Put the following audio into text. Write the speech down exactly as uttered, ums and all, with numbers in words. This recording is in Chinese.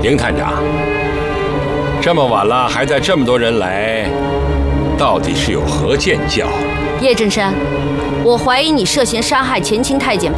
宁探长，这么晚了还带这么多人来，到底是有何见教？ 叶振山，我怀疑你涉嫌杀害前清太监